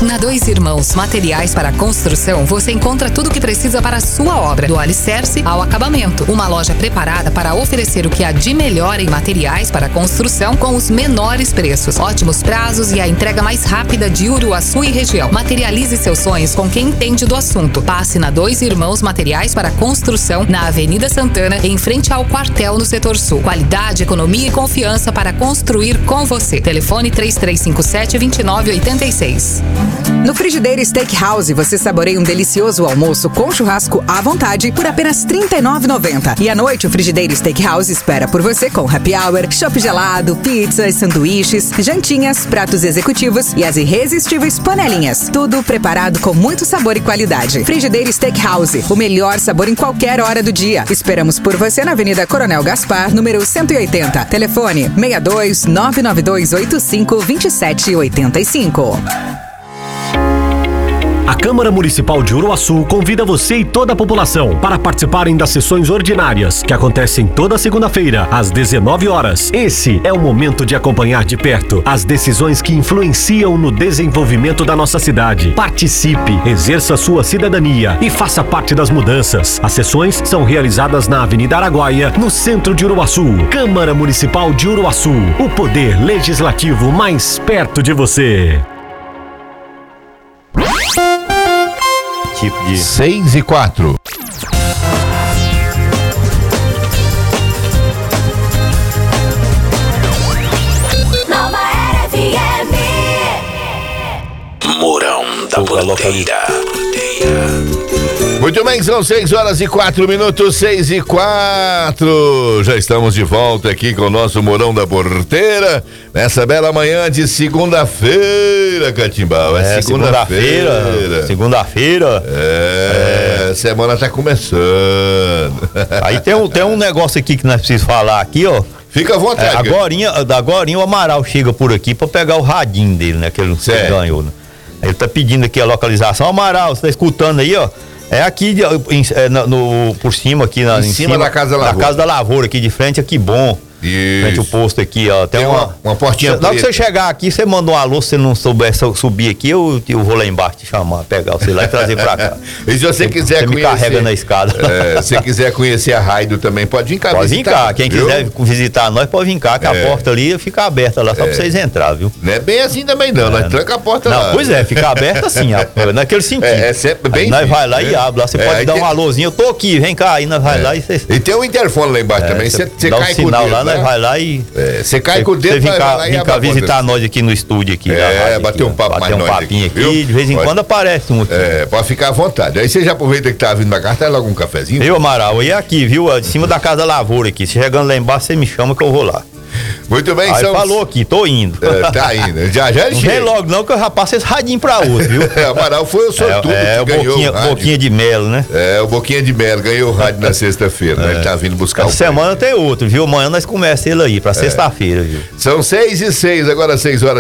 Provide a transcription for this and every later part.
Na Dois Irmãos Materiais para Construção, você encontra tudo o que precisa para a sua obra, do alicerce ao acabamento. Uma loja preparada para oferecer o que há de melhor em materiais para construção com os menores preços, ótimos prazos e a entrega mais rápida de Uruaçu e região. Materialize seus sonhos com quem entende do assunto. Passe na Dois Irmãos Materiais para Construção, na Avenida Santana, em frente ao quartel no setor sul. Qualidade, economia e confiança para construir com você. Telefone 3357-2986. No Frigideira Steakhouse, você saboreia um delicioso almoço com churrasco à vontade por apenas R$ 39,90. E à noite, o Frigideira Steakhouse espera por você com happy hour, chopp gelado, pizzas, sanduíches, jantinhas, pratos executivos e as irresistíveis panelinhas. Tudo preparado com muito sabor e qualidade. Frigideira Steakhouse, o melhor sabor em qualquer hora do dia. Esperamos por você na Avenida Coronel Gaspar, número 180. Telefone 62 992 85 2785. A Câmara Municipal de Uruaçu convida você e toda a população para participarem das sessões ordinárias, que acontecem toda segunda-feira, às 19 horas. Esse é o momento de acompanhar de perto as decisões que influenciam no desenvolvimento da nossa cidade. Participe, exerça sua cidadania e faça parte das mudanças. As sessões são realizadas na Avenida Araguaia, no centro de Uruaçu. Câmara Municipal de Uruaçu, o poder legislativo mais perto de você. 6:04. Nova Era FM. Morão da Porteira. Muito bem, são 6:04, 6:04. Já estamos de volta aqui com o nosso Morão da Porteira, nessa bela manhã de segunda-feira, Catimbau. É segunda-feira. Segunda-feira. Semana tá começando. Aí tem um negócio aqui que nós precisamos falar aqui, ó. Fica à vontade. Agorinha o Amaral chega por aqui pra pegar o radinho dele, né? Que ele ganhou, né? Ele tá pedindo aqui a localização. Amaral, você tá escutando aí, ó? É aqui por cima aqui em cima da Casa da Lavoura. Da Casa da Lavoura, aqui de frente, aqui bom. Isso. Frente ao posto aqui, ó. Tem uma portinha. Logo que você chegar aqui, você manda um alô. Se você não souber subir aqui, eu vou lá embaixo te chamar, pegar você lá e trazer pra cá. E se você quiser conhecer. Me carrega na escada. Se você quiser conhecer a Raido também, pode vir cá. Pode vir cá. Quem quiser visitar nós, pode vir cá, que a porta ali fica aberta lá, só pra vocês entrar, viu? Não é bem assim também, não. Nós tranca a porta lá. Não, pois é, fica aberta assim, naquele sentido. É sempre bem. Nós vai lá e abre lá. Você pode dar um alôzinho. Eu tô aqui, vem cá. Aí nós vai lá e você. E tem um interfone lá embaixo também. Você dá cai um sinal com o dedo, lá, nós vai lá e. Você cai com o dedo, vem cá visitar nós aqui no estúdio aqui. Bater um papo mais nós. Bater um papinho aqui, viu? De vez em quando aparece um aqui. Pode ficar à vontade. Aí você já aproveita que tá vindo pra cá, traz logo um cafezinho. Viu, Amaral? E aqui, viu? De cima da Casa da Lavoura aqui. Chegando lá embaixo, você me chama que eu vou lá. Muito bem, aí falou aqui, tô indo. Tá indo. Já não vem logo não, que eu já passo esse radinho pra outro, viu? Amaral foi o sortudo que ganhou o Boquinha de Melo, né? O Boquinha de Melo ganhou o rádio na sexta-feira, né? Ele tá vindo buscar Essa semana tem outro, viu? Amanhã nós começamos ele aí, pra sexta-feira, viu? São 6:06, agora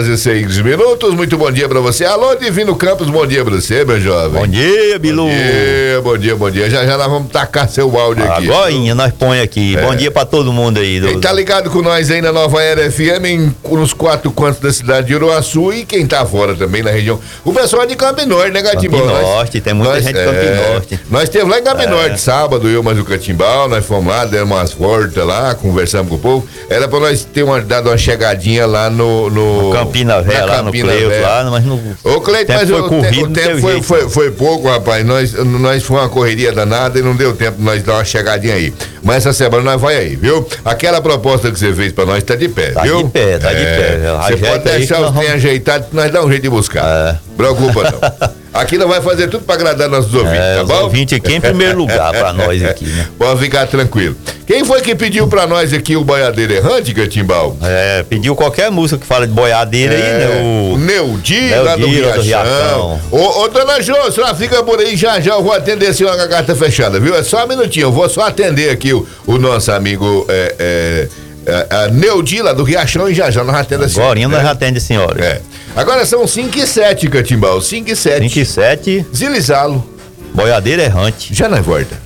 6:06. Muito bom dia pra você. Alô, Divino Campos, bom dia pra você, meu jovem. Bom dia, Bilu. Bom dia. Já nós vamos tacar seu áudio aqui. Agorinha, nós põe aqui. Bom dia pra todo mundo aí. Quem tá ligado com nós aí na Nova Era FM, nos 4 cantos da cidade de Uruaçu, e quem tá fora também na região. O pessoal de Campo Norte, né, Catimbau? Campo Norte, tem muita gente de Campo Norte. Nós esteve lá em Campo Norte sábado, eu mais o Catimbau, nós fomos lá, demos umas voltas lá, conversamos com o povo. Era pra nós ter dado uma chegadinha lá no Campina Velha, lá no Cleito, lá, mas no. Ô, Cleito, mas o tempo foi pouco, rapaz. Nós foi uma correria danada e não deu tempo de nós dar uma chegadinha aí. Mas essa semana nós vai aí, viu? Aquela proposta que você fez pra nós tá de pé, viu? Tá de pé. Você pode deixar os trem ajeitados que nós dá um jeito de buscar. Preocupa não. Aqui nós vai fazer tudo pra agradar nossos ouvintes, tá bom? Os ouvintes aqui em primeiro lugar pra nós aqui, né? Pode ficar tranquilo. Quem foi que pediu pra nós aqui o Boiadeiro Errante, Catimbau? Pediu qualquer música que fala de boiadeira aí, né? O Neudi, lá do Riachão. Ô, dona Jô, a senhora fica por aí, já eu vou atender a senhora com a carta fechada, viu? É só um minutinho, eu vou só atender aqui o nosso amigo a Neudila do Riachão e já nós atendemos a senhora. Agora nós atendemos a senhora. Agora são 5:07, Catimbau. 5:07. 5:07. Zilizalo. Boiadeiro Errante. Já nós volta.